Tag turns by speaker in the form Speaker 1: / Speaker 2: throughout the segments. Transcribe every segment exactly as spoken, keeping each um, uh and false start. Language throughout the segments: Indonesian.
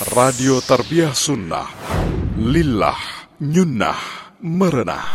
Speaker 1: Radio Tarbiyah Sunnah, Lillah, Nyunnah, Merenah.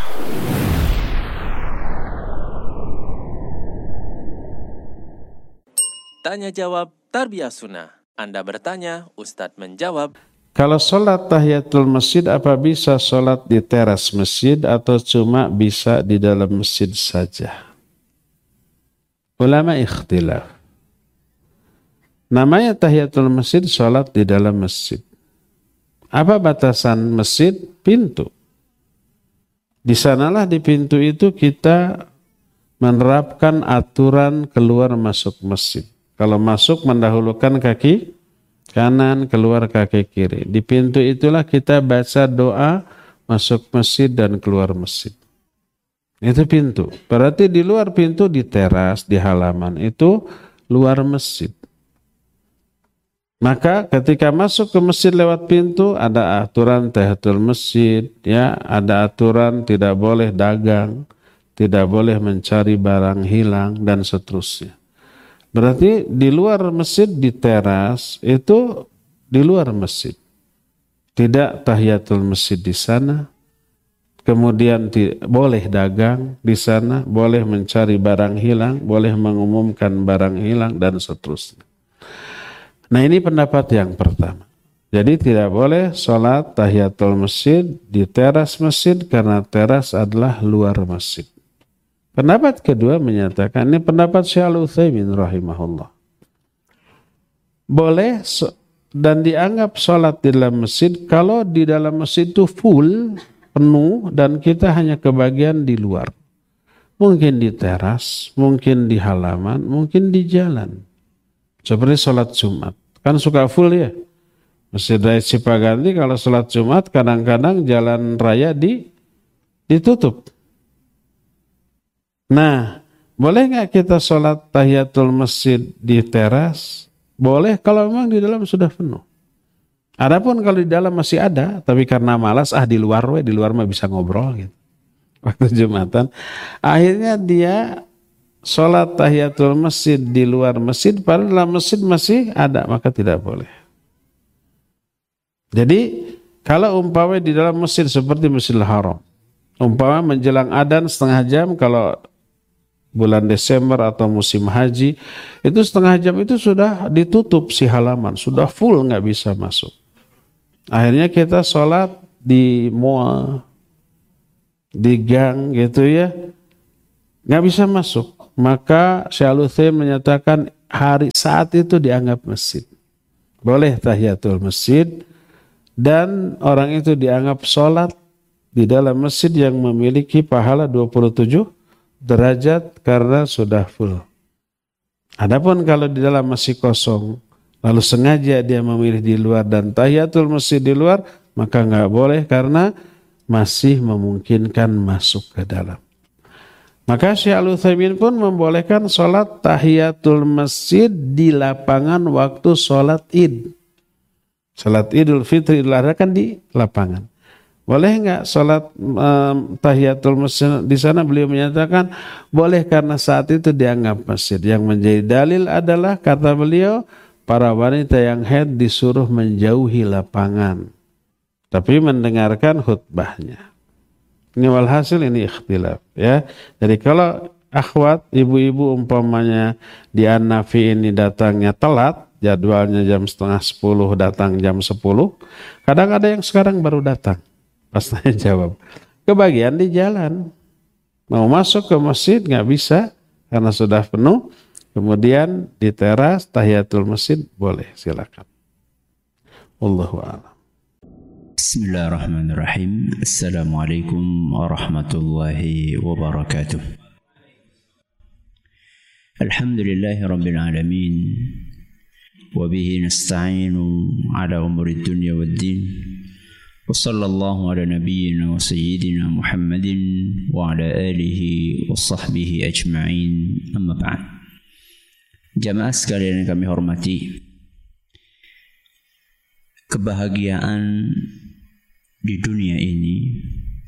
Speaker 2: Tanya jawab Tarbiyah Sunnah. Anda bertanya, Ustadz menjawab.
Speaker 3: Kalau sholat tahiyatul masjid, apa bisa sholat di teras masjid atau cuma bisa di dalam masjid saja? Ulama ikhtilaf. Namanya tahiyatul masjid, sholat di dalam masjid. Apa batasan masjid? Pintu. Di sanalah di pintu itu kita menerapkan aturan keluar masuk masjid. Kalau masuk mendahulukan kaki kanan, keluar kaki kiri. Di pintu itulah kita baca doa masuk masjid dan keluar masjid. Itu pintu. Berarti di luar pintu, di teras, di halaman, itu luar masjid. Maka ketika masuk ke masjid lewat pintu, ada aturan tahiyatul masjid, ya, ada aturan tidak boleh dagang, tidak boleh mencari barang hilang, dan seterusnya. Berarti di luar masjid, di teras, itu di luar masjid. Tidak tahiyatul masjid di sana, kemudian boleh dagang di sana, boleh mencari barang hilang, boleh mengumumkan barang hilang, dan seterusnya. Nah, ini pendapat yang pertama. Jadi tidak boleh sholat tahiyatul masjid di teras masjid karena teras adalah luar masjid. Pendapat kedua menyatakan, ini pendapat Syekh Al-Utsaimin rahimahullah. Boleh dan dianggap sholat di dalam masjid kalau di dalam masjid itu full, penuh, dan kita hanya kebagian di luar. Mungkin di teras, mungkin di halaman, mungkin di jalan. Seperti sholat Jumat. Kan suka full ya. Masjid Raya Cipaganti kalau sholat Jumat kadang-kadang jalan raya di, ditutup. Nah, boleh nggak kita sholat tahiyatul masjid di teras? Boleh kalau memang di dalam sudah penuh. Adapun kalau di dalam masih ada, tapi karena malas, ah di luar we, di luar mah bisa ngobrol gitu. Waktu Jumatan. Akhirnya dia sholat tahiyatul masjid di luar masjid, padahal dalam masjid masih ada, maka tidak boleh. Jadi kalau umpama di dalam masjid seperti Masjidil Haram, umpama menjelang adzan setengah jam, kalau bulan Desember atau musim haji, itu setengah jam itu sudah ditutup si halaman, sudah full, nggak bisa masuk. Akhirnya kita sholat di mall, di gang gitu ya, nggak bisa masuk. Maka Syekh Al-Utsaimin menyatakan hari saat itu dianggap masjid. Boleh tahiyatul masjid dan orang itu dianggap sholat di dalam masjid yang memiliki pahala dua puluh tujuh derajat karena sudah full. Adapun kalau di dalam masih kosong, lalu sengaja dia memilih di luar dan tahiyatul masjid di luar, maka nggak boleh karena masih memungkinkan masuk ke dalam. Maka Syekh Al-Utsaimin pun membolehkan sholat tahiyatul masjid di lapangan waktu sholat id. Sholat idul fitri, idul adha kan di lapangan. Boleh nggak sholat um, tahiyatul masjid di sana? Beliau menyatakan boleh karena saat itu dianggap masjid. Yang menjadi dalil adalah kata beliau, para wanita yang haid disuruh menjauhi lapangan, tapi mendengarkan khutbahnya. Ini walhasil ini ikhtilaf ya. Jadi kalau akhwat, ibu-ibu umpamanya di An-Nafi ini datangnya telat, jadwalnya jam setengah sepuluh, datang jam sepuluh. Kadang ada yang sekarang baru datang. Pas tanya jawab, kebagian di jalan. Mau masuk ke masjid nggak bisa karena sudah penuh. Kemudian di teras tahiyatul masjid boleh, silakan. Wallahu a'lam.
Speaker 4: Bismillahirrahmanirrahim. Assalamualaikum warahmatullahi wabarakatuh. Alhamdulillahi rabbil alamin. Wabihi nasta'inu ala umuri dunya waddin. Wa sallallahu ala nabiyyina wa sayyidina Muhammadin wa ala alihi wa sahbihi ajma'in. Amma ba'd. Jamaah sekalian yang kami hormati, kebahagiaan di dunia ini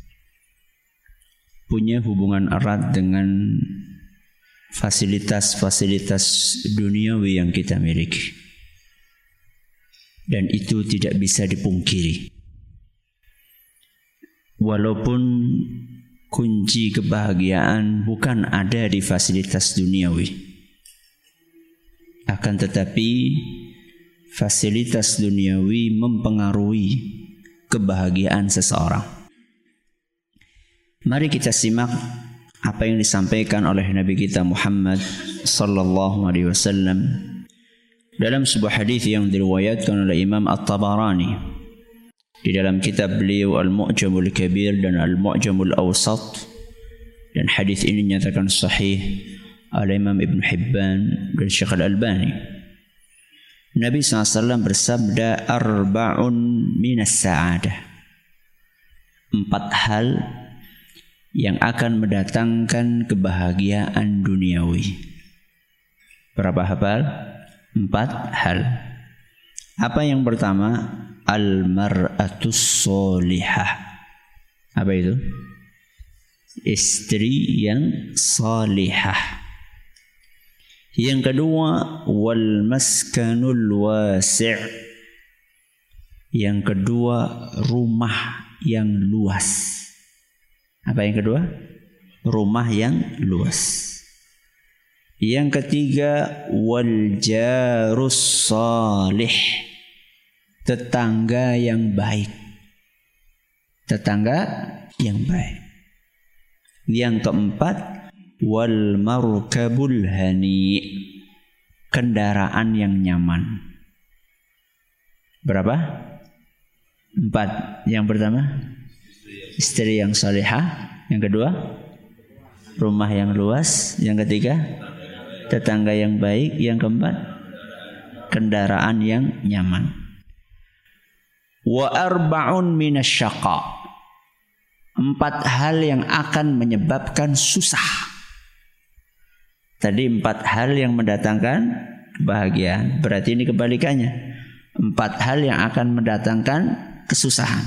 Speaker 4: punya hubungan erat dengan fasilitas-fasilitas duniawi yang kita miliki. dan itu tidak bisa dipungkiri. Walaupun kunci kebahagiaan bukan ada di fasilitas duniawi, akan tetapi fasilitas duniawi mempengaruhi kebahagiaan seseorang. Mari kita simak apa yang disampaikan oleh Nabi kita Muhammad sallallahu alaihi wasallam dalam sebuah hadis yang diriwayatkan oleh Imam At-Tabarani di dalam kitab beliau Al-Mu'jamul Kabir dan Al-Mu'jamul Awsat, dan hadis ini dinyatakan sahih oleh Imam Ibn Hibban dan Syekh Al-Albani. Nabi sallallahu alaihi wasallam bersabda, arba'un minas sa'adah, empat hal yang akan mendatangkan kebahagiaan duniawi. Berapa hal? Empat hal. Apa yang pertama? Al-mar'atus solihah. Apa itu? Istri yang salihah. Yang kedua, wal maskanul wasi'. Yang kedua, rumah yang luas. Apa yang kedua? Rumah yang luas. Yang ketiga, wal jarus salih. Tetangga yang baik. Tetangga yang baik. Yang keempat, wal markabul hani. Kendaraan yang nyaman. Berapa? Empat. Yang pertama, istri yang salihah. Yang kedua, rumah yang luas. Yang ketiga, tetangga yang baik. Yang keempat, kendaraan yang nyaman. Wa arba'un minasyaqa. Empat hal yang akan menyebabkan susah. Tadi empat hal yang mendatangkan kebahagiaan. Berarti ini kebalikannya. Empat hal yang akan mendatangkan kesusahan.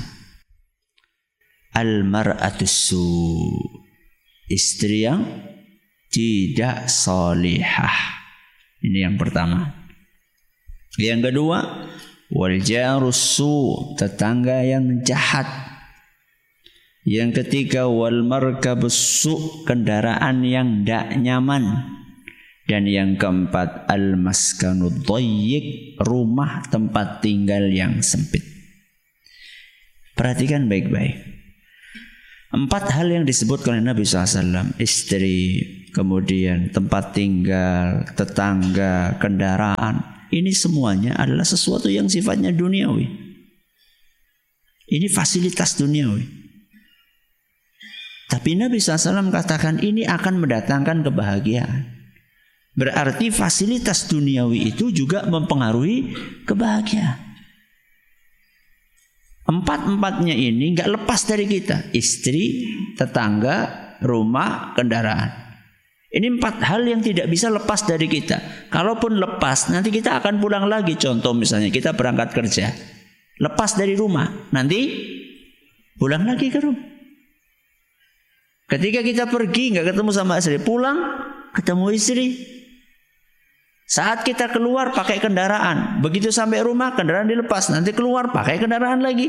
Speaker 4: Al-mar'atus su'. Istri yang tidak salihah. Ini yang pertama. Yang kedua, wal jarus su'. Tetangga yang jahat. Yang ketiga, wal markabus su'. Kendaraan yang tidak nyaman. Dan yang keempat, al-maskanud dhayyik. Rumah tempat tinggal yang sempit. Perhatikan baik-baik. Empat hal yang disebutkan oleh Nabi shallallahu alaihi wasallam. Istri, kemudian tempat tinggal, tetangga, kendaraan. Ini semuanya adalah sesuatu yang sifatnya duniawi. Ini fasilitas duniawi. Tapi Nabi shallallahu alaihi wasallam katakan ini akan mendatangkan kebahagiaan. Berarti fasilitas duniawi itu juga mempengaruhi kebahagiaan. Empat-empatnya ini gak lepas dari kita. Istri, tetangga, rumah, kendaraan. Ini empat hal yang tidak bisa lepas dari kita. Kalaupun lepas, nanti kita akan pulang lagi. Contoh misalnya kita berangkat kerja, lepas dari rumah, nanti pulang lagi ke rumah. Ketika kita pergi gak ketemu sama istri, pulang ketemu istri. Saat kita keluar pakai kendaraan, begitu sampai rumah kendaraan dilepas, nanti keluar pakai kendaraan lagi.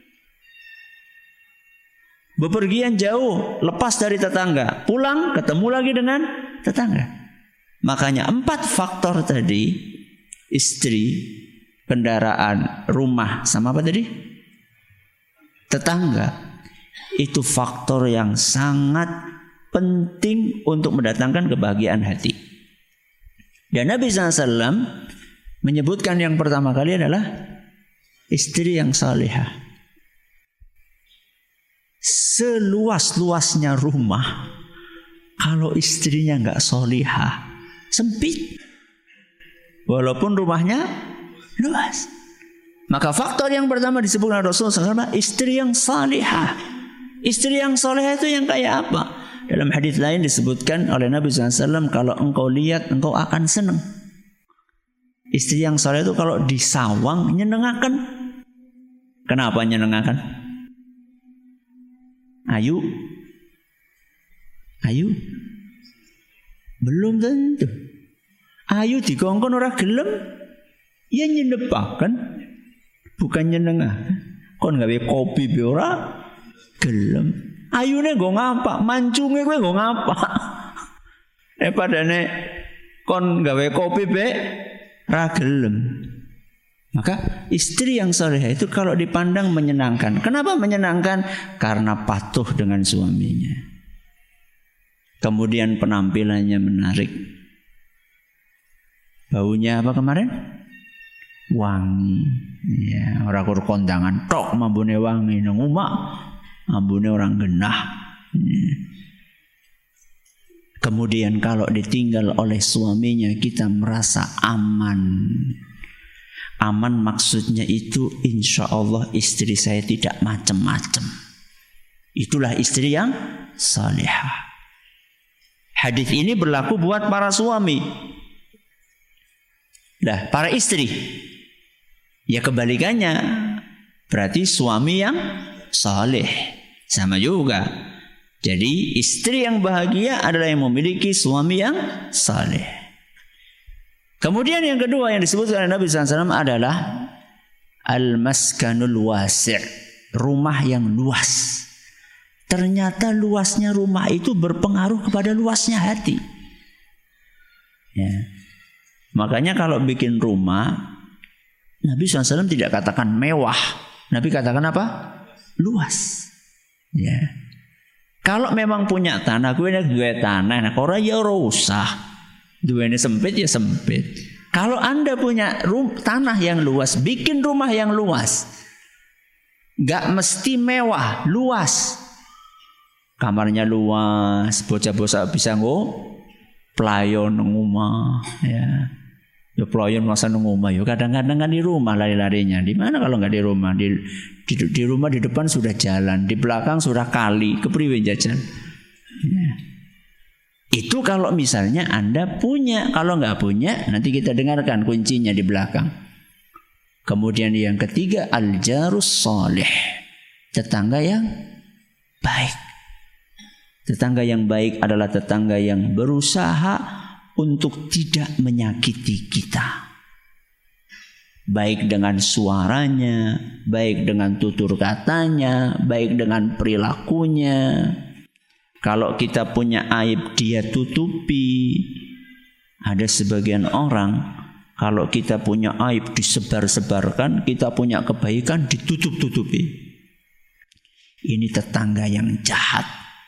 Speaker 4: Bepergian jauh, lepas dari tetangga, pulang ketemu lagi dengan tetangga. Makanya empat faktor tadi, istri, kendaraan, rumah, sama apa tadi? Tetangga. Itu faktor yang sangat penting untuk mendatangkan kebahagiaan hati. Dan Nabi shallallahu alaihi wasallam menyebutkan yang pertama kali adalah istri yang salihah. Seluas-luasnya rumah, kalau istrinya nggak salihah, sempit. Walaupun rumahnya luas. Maka faktor yang pertama disebutkan Rasulullah shallallahu alaihi wasallam, istri yang salihah. Istri yang salihah itu yang kayak apa? Dalam hadis lain disebutkan oleh Nabi shallallahu alaihi wasallam, kalau engkau lihat engkau akan senang. Istri yang saleh itu kalau disawang nyenengaken. Kenapa nyenengaken? Ayu, ayu, belum tentu. Ayu dikongkon ora gelem, ya nyenepaken. Bukan nyenengah. Kon gawe kopi be ora gelem. Ayune nggo ngapa, mancunge kowe nggo ngapa. Eh padane kon gawe kopi be ora gelem. Maka istri yang salehah itu kalau dipandang menyenangkan. Kenapa menyenangkan? Karena patuh dengan suaminya. Kemudian penampilannya menarik. Baunya apa kemarin? Wangi. Ya, ora kur kondangan tok mambune wangi nang omah, ambune orang genah. Ya. Kemudian kalau ditinggal oleh suaminya kita merasa aman. Aman maksudnya itu insya Allah istri saya tidak macam-macam. Itulah istri yang salihah. Hadis ini berlaku buat para suami. Nah, para istri. Ya kebalikannya. Berarti suami yang saleh. Sama juga. Jadi istri yang bahagia adalah yang memiliki suami yang saleh. Kemudian yang kedua yang disebutkan oleh Nabi sallallahu alaihi wasallam adalah al-maskanul wasi', rumah yang luas. Ternyata luasnya rumah itu berpengaruh kepada luasnya hati. Ya. Makanya kalau bikin rumah, Nabi sallallahu alaihi wasallam tidak katakan mewah. Nabi katakan apa? Luas. Ya. Kalau memang punya tanah, gue nek duwe tanah, nah ora ya ora usah. Duwene sempit ya sempit. Kalau Anda punya rum, tanah yang luas, bikin rumah yang luas. Gak mesti mewah, luas. Kamarnya luas, bocah-bocah bisa nggo playon nang omah, ya. Ya playon masa nang omah, ya kadang-kadang kan di rumah lari-larinya. Di mana kalau enggak di rumah? Di, di di rumah di depan sudah jalan, di belakang sudah kali, kepriwe jajan. Ya. Itu kalau misalnya Anda punya, kalau nggak punya nanti kita dengarkan kuncinya di belakang. Kemudian yang ketiga al-jarus salih, tetangga yang baik. Tetangga yang baik adalah tetangga yang berusaha untuk tidak menyakiti kita. Baik dengan suaranya, baik dengan tutur katanya, baik dengan perilakunya. Kalau kita punya aib dia tutupi. Ada sebagian orang kalau kita punya aib disebar-sebarkan, kita punya kebaikan ditutup-tutupi. Ini tetangga yang jahat.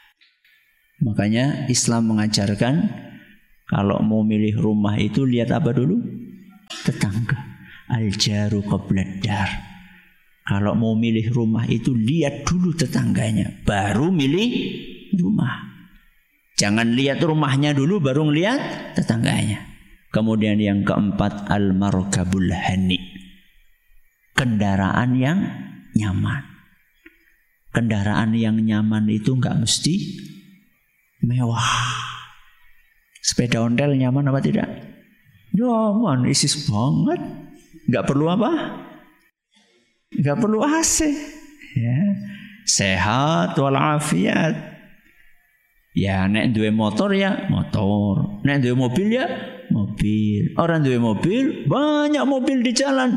Speaker 4: Makanya Islam mengajarkan kalau mau milih rumah itu lihat apa dulu? Tetangga. Al-jaru qablad dar. Kalau mau milih rumah itu lihat dulu tetangganya, baru milih rumah. Jangan lihat rumahnya dulu baru lihat tetangganya. Kemudian yang keempat al-markabul hani, kendaraan yang nyaman. Kendaraan yang nyaman itu enggak mesti mewah. Sepeda ontel nyaman apa tidak? Nyaman, isis banget. Enggak perlu apa? Enggak perlu A C. Ya. Sehat walafiat. Ya nek duwe motor ya motor, nek duwe mobil ya mobil. Orang duwe mobil, banyak mobil di jalan.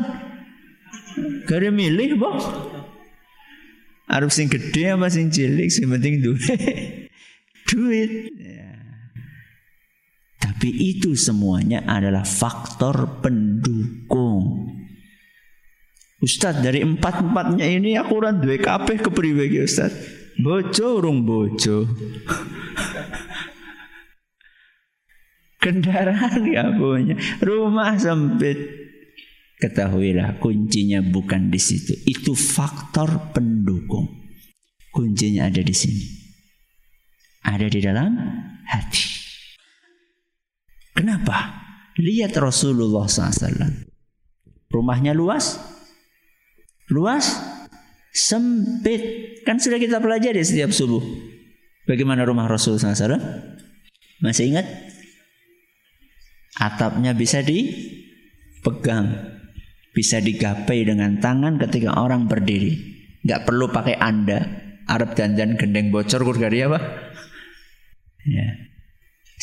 Speaker 4: Gak milih, Bang. Arep sing gede apa sing cilik, sing penting duwe duit. Ya. Tapi itu semuanya adalah faktor pendukung. Ustaz, dari empat-empatnya ini aku ora duwe kabeh kepriwe iki, Ustaz? Bojo urung bojo. Kendaraan gak punya, rumah sempit. Ketahuilah kuncinya bukan di situ. Itu faktor pendukung. Kuncinya ada di sini. Ada di dalam hati. Kenapa? Lihat Rasulullah shallallahu alaihi wasallam. Rumahnya luas? Luas? Sempit. Kan sudah kita pelajari setiap subuh. Bagaimana rumah Rasulullah shallallahu alaihi wasallam? Masih ingat? Atapnya bisa dipegang, bisa digapai dengan tangan ketika orang berdiri. Gak perlu pakai anda. Arab dandan gendeng bocor kurgari apa? Ya.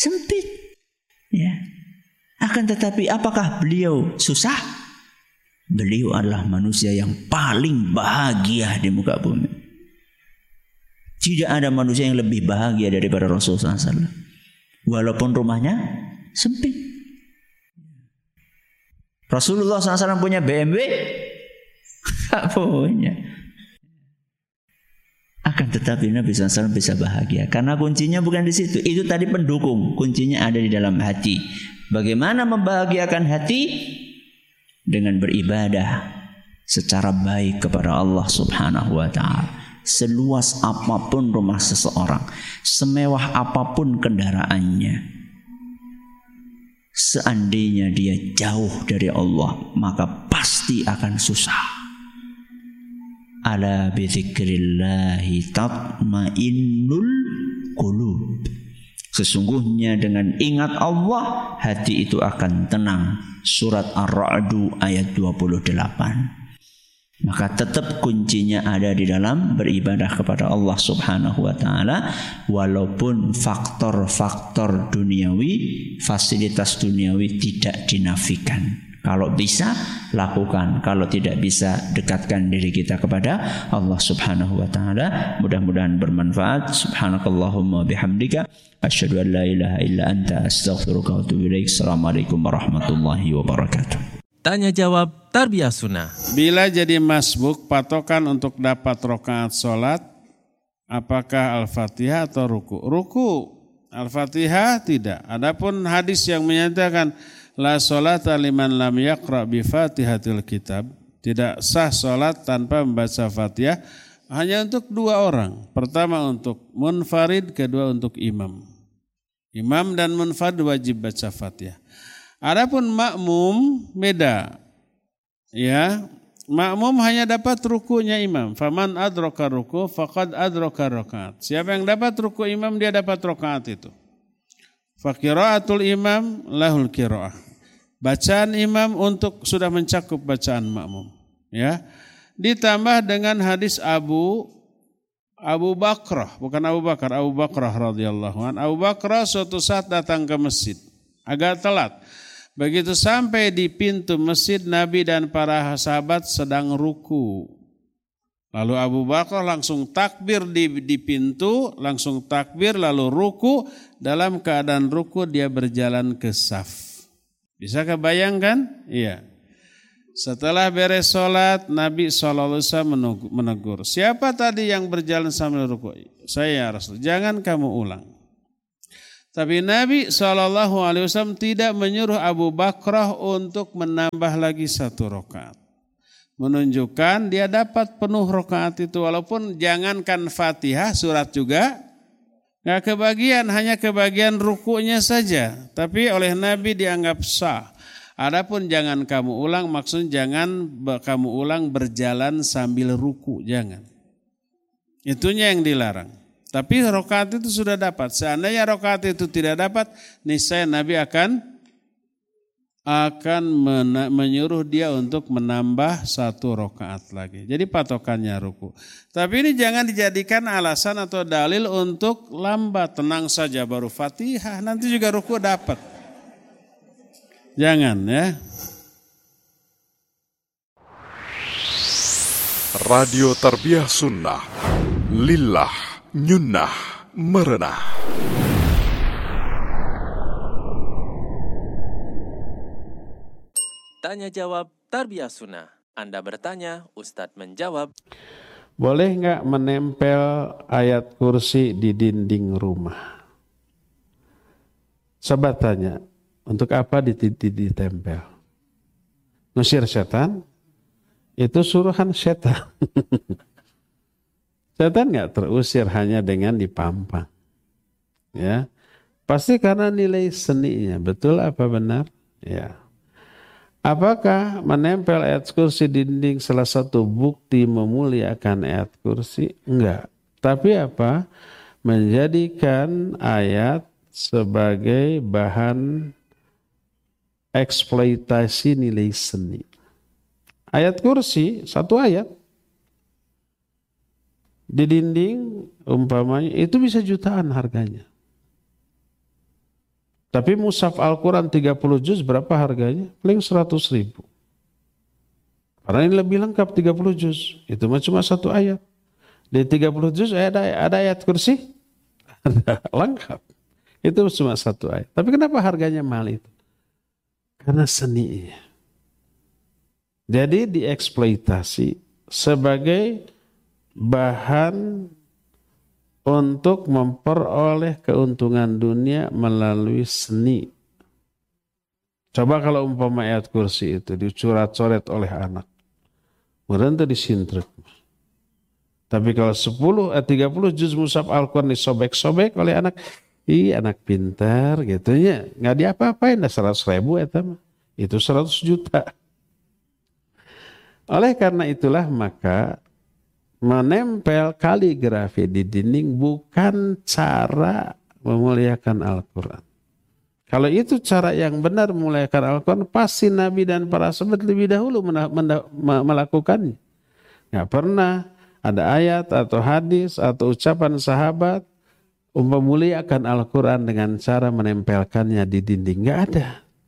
Speaker 4: Sempit. Ya. Akan tetapi apakah beliau susah? Beliau adalah manusia yang paling bahagia di muka bumi. Tidak ada manusia yang lebih bahagia daripada Rasulullah sallallahu alaihi wasallam. Walaupun rumahnya sempit. Rasulullah sallallahu alaihi wasallam punya B M W? Tak punya. Akan tetapi Nabi sallallahu alaihi wasallam bisa bahagia. Karena kuncinya bukan di situ. Itu tadi pendukung. Kuncinya ada di dalam hati. Bagaimana membahagiakan hati? Dengan beribadah secara baik kepada Allah subhanahu wa ta'ala. Seluas apapun rumah seseorang, semewah apapun kendaraannya, seandainya dia jauh dari Allah, maka pasti akan susah. Ala bi dzikrillahi tatmainnul qulub. Sesungguhnya dengan ingat Allah, hati itu akan tenang. Surat Ar-Ra'd ayat dua puluh delapan. Maka tetap kuncinya ada di dalam beribadah kepada Allah subhanahu wa ta'ala. Walaupun faktor-faktor duniawi, fasilitas duniawi tidak dinafikan. Kalau bisa, lakukan. Kalau tidak bisa, dekatkan diri kita kepada Allah subhanahu wa ta'ala. Mudah-mudahan bermanfaat. Subhanakallahumma bihamdika asyhadu an la ilaha illa anta astaghfiruka wa atubu ilaik. Assalamualaikum warahmatullahi wabarakatuh.
Speaker 2: Tanya jawab Tarbiyah Sunnah.
Speaker 3: Bila jadi masbuk, patokan untuk dapat rakaat sholat, apakah Al-Fatihah atau ruku? Ruku, Al-Fatihah tidak. Adapun hadis yang menyatakan la sholata liman lam yaqra bi Fatihatil kitab, tidak sah sholat tanpa membaca Fatihah, hanya untuk dua orang. Pertama untuk munfarid, kedua untuk imam. Imam dan munfarid wajib baca Fatihah. Adapun makmum beda. Ya, makmum hanya dapat rukunya imam. Faman adraka ruku faqad adraka rakaat. Siapa yang dapat ruku imam, dia dapat rakaat itu. Fa qiraatul imam lahul qiraah. Bacaan imam untuk sudah mencakup bacaan makmum. Ya. Ditambah dengan hadis Abu Abu Bakrah, bukan Abu Bakar, Abu Bakrah radhiyallahu anhu. Abu Bakrah suatu saat datang ke masjid, agak telat. Begitu sampai di pintu masjid, Nabi dan para sahabat sedang ruku. Lalu Abu Bakar langsung takbir di, di pintu, langsung takbir lalu ruku. Dalam keadaan ruku dia berjalan ke saf. Bisa kebayangkan? Iya. Setelah beres sholat, Nabi shallallahu alaihi wasallam menegur. Siapa tadi yang berjalan sambil ruku? Saya ya Rasul. Jangan kamu ulang. Tapi Nabi shallallahu alaihi wasallam tidak menyuruh Abu Bakrah untuk menambah lagi satu rakaat. Menunjukkan dia dapat penuh rakaat itu. Walaupun jangankan Fatihah, surat juga nggak kebagian, hanya kebagian rukunya saja. Tapi oleh Nabi dianggap sah. Adapun jangan kamu ulang, maksudnya jangan kamu ulang berjalan sambil ruku, jangan. Itunya yang dilarang. Tapi rakaat itu sudah dapat. Seandainya rakaat itu tidak dapat, niscaya Nabi akan akan menyuruh dia untuk menambah satu rakaat lagi. Jadi patokannya ruku. Tapi ini jangan dijadikan alasan atau dalil untuk lambat. Tenang saja baru Fatihah, nanti juga ruku dapat. Jangan ya.
Speaker 1: Radio Tarbiyah Sunnah, lillah, nyunnah, merenah.
Speaker 2: Tanya jawab Tarbiyah Sunnah. Anda bertanya, Ustadz menjawab.
Speaker 3: Boleh nggak menempel ayat kursi di dinding rumah? Sobat tanya, untuk apa ditempel? Ngusir setan? Itu suruhan setan. Setan nggak terusir hanya dengan dipampang. Ya, pasti karena nilai seninya. Betul apa benar? Ya. Apakah menempel ayat kursi dinding salah satu bukti memuliakan ayat kursi? Enggak. Tapi apa? Menjadikan ayat sebagai bahan eksploitasi nilai seni. Ayat kursi, satu ayat. Di dinding umpamanya itu bisa jutaan harganya. Tapi mushaf Al-Quran tiga puluh juz berapa harganya? Paling seratus ribu. Karena ini lebih lengkap tiga puluh juz. Itu mah cuma satu ayat. Di tiga puluh juz ada, ada ayat kursi? Ada, lengkap. Itu cuma satu ayat. Tapi kenapa harganya mahal itu? Karena seninya. Jadi dieksploitasi sebagai bahan untuk memperoleh keuntungan dunia melalui seni. Coba kalau umpama ayat kursi itu dicoret-coret oleh anak. Kemudian itu disintrek. Tapi kalau sepuluh, tiga puluh juz mushaf Al-Quran disobek-sobek oleh anak, ih anak pintar gitu ya. Nggak diapa-apain, dah seratus ribu itu, itu seratus juta. Oleh karena itulah maka menempel kaligrafi di dinding bukan cara memuliakan Al-Quran. Kalau itu cara yang benar memuliakan Al-Quran, pasti Nabi dan para sahabat lebih dahulu melakukannya. Nggak pernah ada ayat atau hadis atau ucapan sahabat memuliakan Al-Quran dengan cara menempelkannya di dinding. Nggak ada.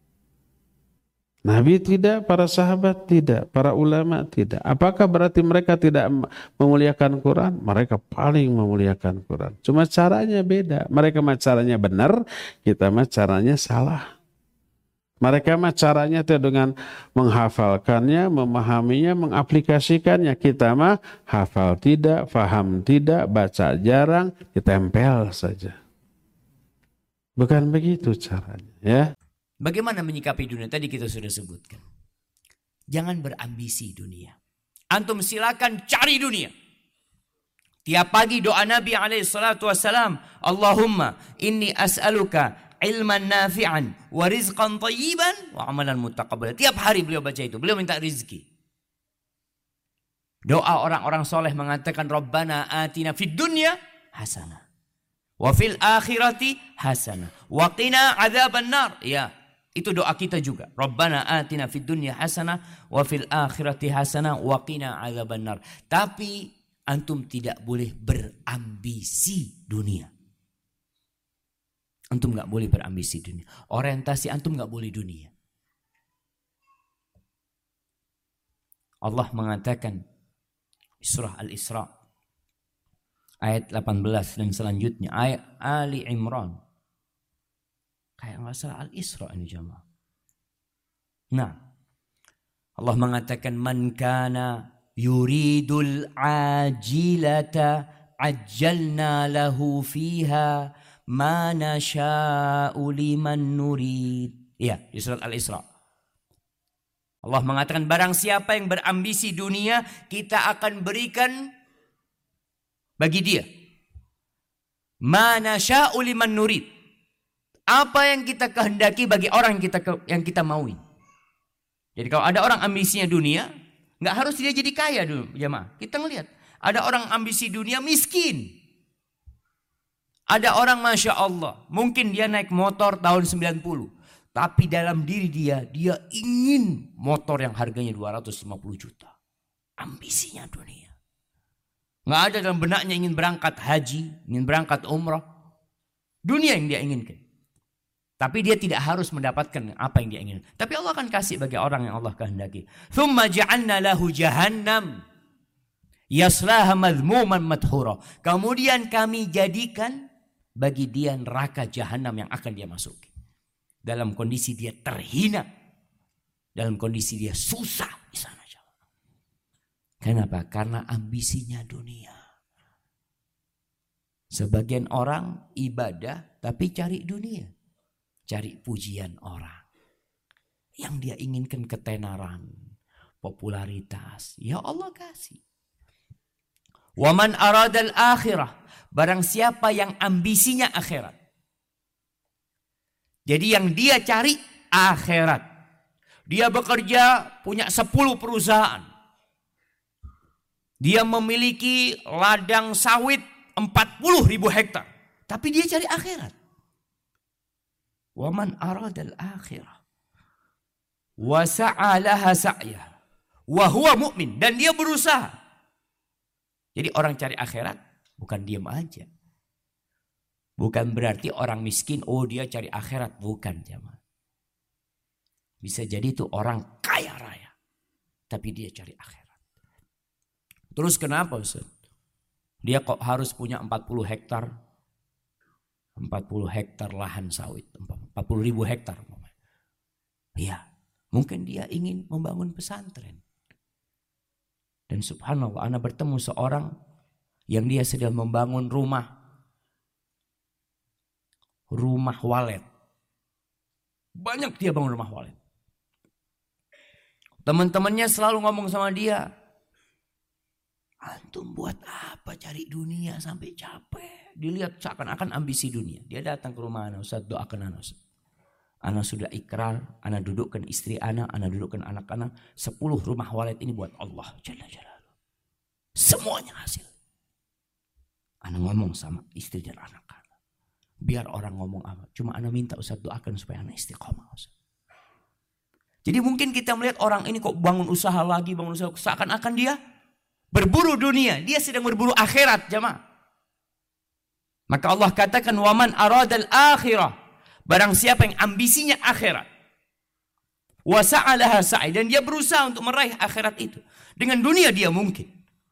Speaker 3: Nabi tidak, para sahabat tidak, para ulama tidak. Apakah berarti mereka tidak memuliakan Quran? Mereka paling memuliakan Quran. Cuma caranya beda. Mereka mah caranya benar, kita mah caranya salah. Mereka mah caranya itu dengan menghafalkannya, memahaminya, mengaplikasikannya. Kita mah hafal tidak, faham tidak, baca jarang, ditempel saja. Bukan begitu caranya, ya.
Speaker 5: Bagaimana menyikapi dunia? Tadi kita sudah sebutkan. Jangan berambisi dunia. Antum silakan cari dunia. Tiap pagi doa Nabi alaihi salatu wassalam, Allahumma inni as'aluka ilman nafi'an wa rizqan thayyiban wa amalan mutaqabbalan. Tiap hari beliau baca itu. Beliau minta rizki. Doa orang-orang soleh mengatakan Rabbana atina fid dunya hasanah wa fil akhirati hasanah wa qina adzaban nar. Ya. Itu doa kita juga. Rabbana atina fid dunya hasanah wa fil akhirati hasanah wa qina adzabannar. Tapi antum tidak boleh berambisi dunia. Antum enggak boleh berambisi dunia. Orientasi antum enggak boleh dunia. Allah mengatakan surah Al-Isra ayat delapan belas dan selanjutnya ayat Ali Imran. Kayak nggak salah Al-Isra ini jamaah. Nah, Allah mengatakan man kana yuridul ajilata ajjalna lahu fiha ma nasha'u liman nurid. Ya, di surat Al-Isra. Allah mengatakan barang siapa yang berambisi dunia, kita akan berikan bagi dia ma nasha'u liman nurid. Apa yang kita kehendaki bagi orang yang kita yang kita maui. Jadi kalau ada orang ambisinya dunia, nggak harus dia jadi kaya dulu, jemaah. Kita ngelihat ada orang ambisi dunia miskin. Ada orang masya Allah, mungkin dia naik motor tahun sembilan puluh, tapi dalam diri dia dia ingin motor yang harganya dua ratus lima puluh juta. Ambisinya dunia. Nggak ada dalam benaknya ingin berangkat haji, ingin berangkat umrah. Dunia yang dia inginkan. Tapi dia tidak harus mendapatkan apa yang dia inginkan. Tapi Allah akan kasih bagi orang yang Allah kehendaki. Thumma ja'alna lahu jahannam yaslaha madhmuman madhura. Kemudian kami jadikan bagi dia neraka jahanam yang akan dia masuki. Dalam kondisi dia terhina. Dalam kondisi dia susah di sana. Kenapa? Karena ambisinya dunia. Sebagian orang ibadah tapi cari dunia. Cari pujian orang. Yang dia inginkan ketenaran, popularitas. Ya Allah kasih. Waman aradal akhirah. Barang siapa yang ambisinya akhirat. Jadi yang dia cari akhirat. Dia bekerja punya sepuluh perusahaan. Dia memiliki ladang sawit empat puluh ribu hektar. Tapi dia cari akhirat. Waman aradal akhirah wa sa'a laha sa'yah wa huwa mu'min, dan dia berusaha. Jadi orang cari akhirat bukan diam aja. Bukan berarti orang miskin oh dia cari akhirat, bukan jemaah. Bisa jadi itu orang kaya raya tapi dia cari akhirat. Terus kenapa Ustaz? Dia kok harus punya empat puluh hektar? empat puluh hektar lahan sawit, empat puluh ribu hektar. Iya, mungkin dia ingin membangun pesantren. Dan subhanallah, ana bertemu seorang yang dia sedang membangun rumah. Rumah walet. Banyak dia bangun rumah walet. Teman-temannya selalu ngomong sama dia, antum buat apa cari dunia sampai capek? Dilihat seakan-akan ambisi dunia. Dia datang ke rumah ana, Ustaz doakan ana. Ana sudah ikrar, ana dudukkan istri ana, ana dudukkan anak-anak, sepuluh rumah walet ini buat Allah Jalla Jalaluhu. Semuanya hasil. Ana ngomong sama istri dan anak-anak. Biar orang ngomong apa, cuma ana minta Ustaz doakan supaya ana istiqomah, Ustaz. Jadi mungkin kita melihat orang ini kok bangun usaha lagi, bangun usaha, seakan-akan dia berburu dunia, dia sedang berburu akhirat, jamaah. Maka Allah katakan waman aradal akhirah, barang siapa yang ambisinya akhirat, wa sa'alaha sa'i, dan dia berusaha untuk meraih akhirat itu dengan dunia dia mungkin,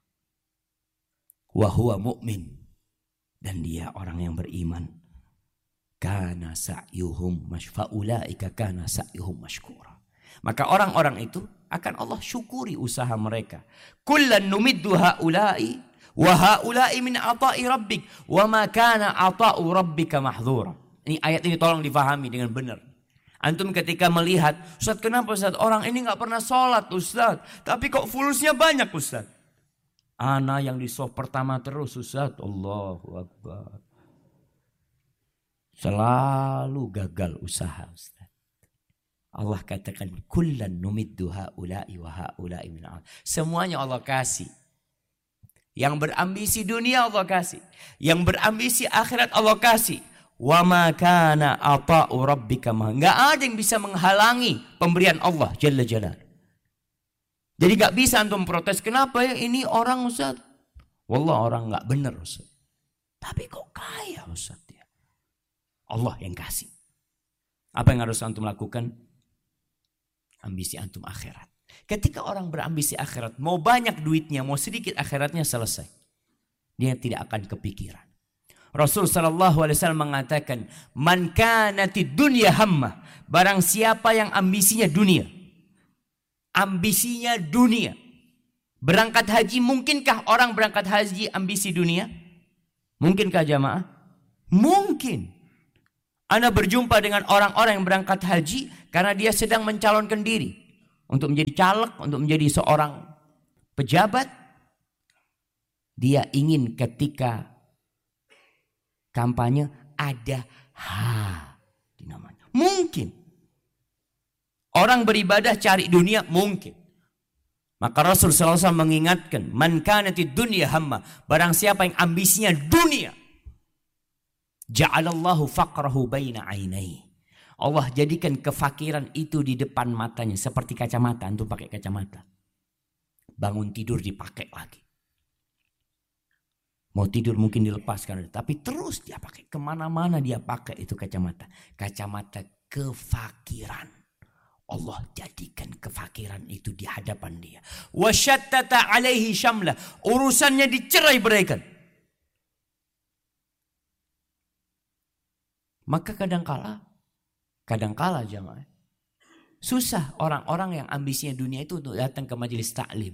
Speaker 5: wa huwa mu'min, dan dia orang yang beriman, kana sa'yuhum mashfa'ulaika kana sa'yuhum mashkura, maka orang-orang itu akan Allah syukuri usaha mereka. Kullan numiddu haula'i wa haula'i min ata'i rabbik wa ma kana ata'u rabbika mahdzura. Ini ayat ini tolong difahami dengan benar. Antum ketika melihat, Ustaz kenapa Ustaz orang ini enggak pernah sholat Ustaz, tapi kok fulusnya banyak Ustaz? Ana yang di soft pertama terus Ustaz. Allahu Akbar. Selalu gagal usaha Ustaz. Allah katakan kullan numiddu haula'i wa haula'i min ata'i. Semuanya Allah kasih. Yang berambisi dunia Allah kasih. Yang berambisi akhirat Allah kasih. Wa ma kana ata'u rabbika ma. Enggak ada yang bisa menghalangi pemberian Allah Jalla Jalaluhu. Jadi enggak bisa antum protes, kenapa ya ini orang Ustaz? Wallah orang enggak benar Ustaz. Tapi kok kaya Ustaz ya? Allah yang kasih. Apa yang harus antum lakukan? Ambisi antum akhirat. Ketika orang berambisi akhirat, mau banyak duitnya, mau sedikit akhiratnya selesai. Dia tidak akan kepikiran. Rasul sallallahu alaihi wasallam mengatakan, "Man kanatid dunya hammah." Barang siapa yang ambisinya dunia. Ambisinya dunia. Berangkat haji, mungkinkah orang berangkat haji ambisi dunia? Mungkinkah jamaah? Mungkin. Anda berjumpa dengan orang-orang yang berangkat haji karena dia sedang mencalonkan diri untuk menjadi caleg, untuk menjadi seorang pejabat. Dia ingin ketika kampanye ada ha di namanya. Mungkin. Orang beribadah cari dunia mungkin. Maka Rasul sallallahu alaihi wasallam mengingatkan, man kanatid dunya hamma, barang siapa yang ambisinya dunia, ja'alallahu faqrahu baina ainai. Allah jadikan kefakiran itu di depan matanya seperti kacamata. Antum pakai kacamata. Bangun tidur dipakai lagi. Mau tidur mungkin dilepaskan, tapi terus dia pakai, kemana-mana dia pakai itu kacamata. Kacamata kefakiran. Allah jadikan kefakiran itu di hadapan dia. Wasyattata alaihi syamlah. Urusannya dicerai-beraikan. Maka kadangkala, kadangkala jamaah, susah orang-orang yang ambisinya dunia itu untuk datang ke majelis taklim.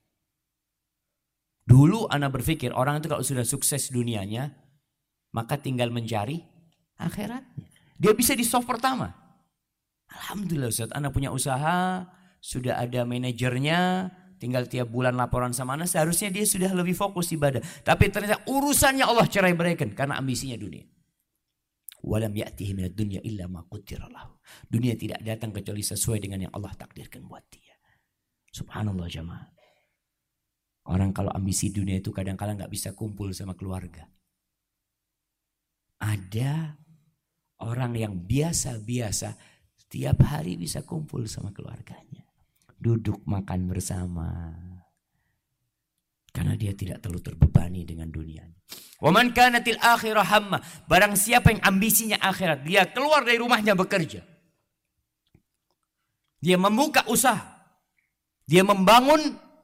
Speaker 5: Dulu ana berpikir orang itu kalau sudah sukses dunianya, maka tinggal mencari akhiratnya. Dia bisa di soft pertama. Alhamdulillah Ustaz, ana punya usaha, sudah ada manajernya, tinggal tiap bulan laporan sama ana, seharusnya dia sudah lebih fokus ibadah. Tapi ternyata urusannya Allah cerai-beraikan karena ambisinya dunia. Walam ya'tihi minad dunya illa ma qaddara lahu. Dunia tidak datang kecuali sesuai dengan yang Allah takdirkan buat dia. Subhanallah jamaah. Orang kalau ambisi dunia itu kadang-kadang enggak bisa kumpul sama keluarga. Ada orang yang biasa-biasa tiap hari bisa kumpul sama keluarganya. Duduk makan bersama. Karena dia tidak terlalu terbebani dengan dunia. Wa man kanatil akhirah hamma, barang siapa yang ambisinya akhirat, dia keluar dari rumahnya bekerja. Dia membuka usaha. Dia membangun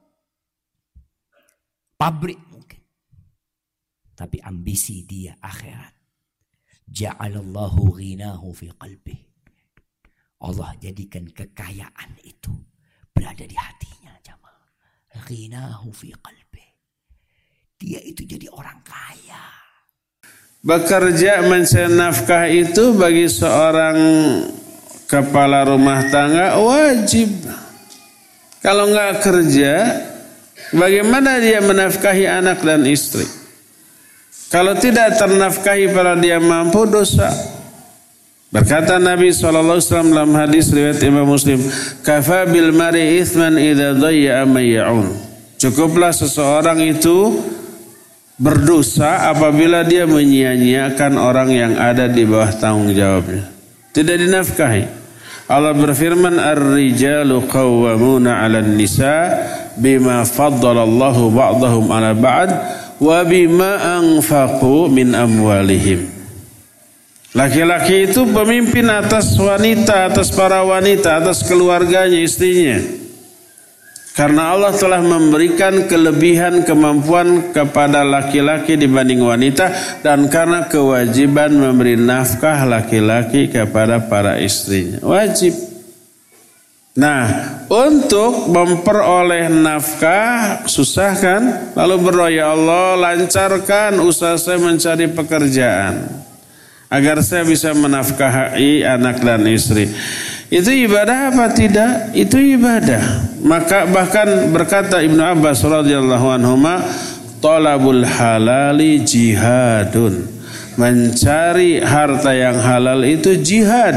Speaker 5: pabrik mungkin. Tapi ambisi dia akhirat. Ja'alallahu ghinahu fi qalbi. Allah jadikan kekayaan itu berada di hatinya, jamaah. Ghinahu fi qalbi. Dia itu jadi orang kaya.
Speaker 3: Bekerja mencari nafkah itu bagi seorang kepala rumah tangga wajib. Kalau nggak kerja, bagaimana dia menafkahi anak dan istri? Kalau tidak ternafkahi pada dia mampu, dosa. Berkata Nabi shallallahu alaihi wasallam dalam hadis riwayat Imam Muslim, "Kafa bil mar'i ithman idza dayya'a may ya'un." Cukuplah seseorang itu berdosa apabila dia menyia-nyiakan orang yang ada di bawah tanggung jawabnya. Tidak dinafkahi. Allah berfirman, "Ar-rijalu qawwamuna 'alan nisa bima faddalallahu ba'dahum 'ala ba'd wa bima anfaqu min amwalihim." Laki-laki itu pemimpin atas wanita, atas para wanita, atas keluarganya, istrinya. Karena Allah telah memberikan kelebihan kemampuan kepada laki-laki dibanding wanita, dan karena kewajiban memberi nafkah laki-laki kepada para istrinya. Wajib. Nah, untuk memperoleh nafkah susah kan? Lalu berdoa, ya Allah, lancarkan usaha saya mencari pekerjaan agar saya bisa menafkahi anak dan istri. Itu ibadah apa tidak? Itu ibadah. Maka bahkan berkata Ibnu Abbas radhiyallahu anhuma, talabul halali jihadun. Mencari harta yang halal itu jihad.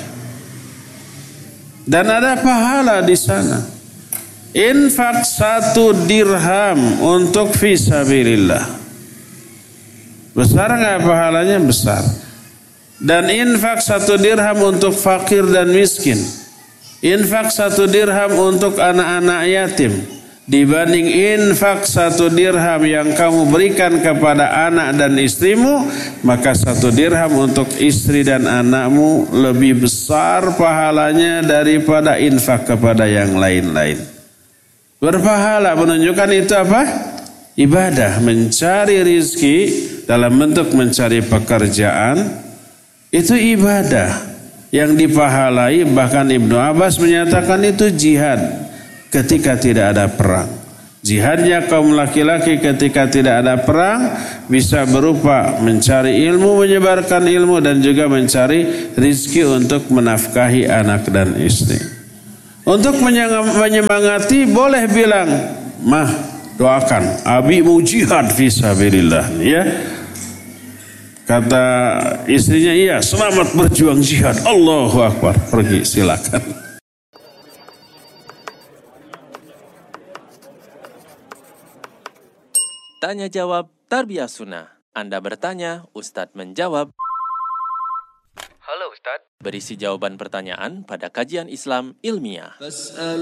Speaker 3: Dan ada pahala di sana. Infak satu dirham untuk fisabilillah. Besar nggak pahalanya? Besar. Dan infak satu dirham untuk fakir dan miskin, infak satu dirham untuk anak-anak yatim, dibanding infak satu dirham yang kamu berikan kepada anak dan istrimu, maka satu dirham untuk istri dan anakmu lebih besar pahalanya daripada infak kepada yang lain-lain. Berpahala, menunjukkan itu apa? Ibadah. Mencari rizki dalam bentuk mencari pekerjaan itu ibadah yang dipahalai. Bahkan Ibnu Abbas menyatakan itu jihad ketika tidak ada perang. Jihadnya kaum laki-laki ketika tidak ada perang bisa berupa mencari ilmu, menyebarkan ilmu, dan juga mencari rizki untuk menafkahi anak dan istri. Untuk menyemangati boleh bilang, mah doakan, abi mau jihad fisabilillah, ya. Kata istrinya, iya, selamat berjuang jihad. Allahu Akbar. Pergi, silakan.
Speaker 2: Tanya jawab Tarbiyah Sunnah. Anda bertanya, Ustadz menjawab.
Speaker 6: Halo Ustadz.
Speaker 2: Berisi jawaban pertanyaan pada kajian Islam ilmiah.